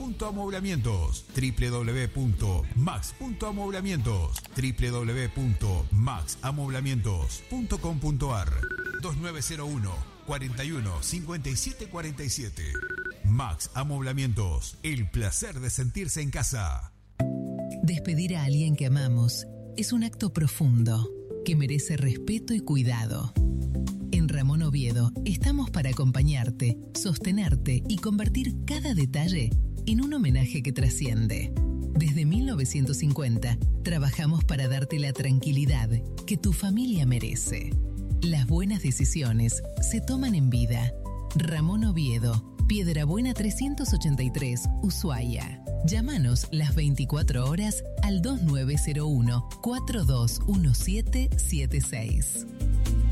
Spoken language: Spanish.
Max.amoblamientos, www.max.amoblamientos, www.maxamoblamientos.com.ar, 2901 41 57 47. Max Amoblamientos, el placer de sentirse en casa. Despedir a alguien que amamos es un acto profundo que merece respeto y cuidado. En Ramón Oviedo estamos para acompañarte, sostenerte y convertir cada detalle en un homenaje que trasciende. Desde 1950 trabajamos para darte la tranquilidad que tu familia merece. Las buenas decisiones se toman en vida. Ramón Oviedo, Piedrabuena 383, Ushuaia. Llámanos las 24 horas al 2901 421776.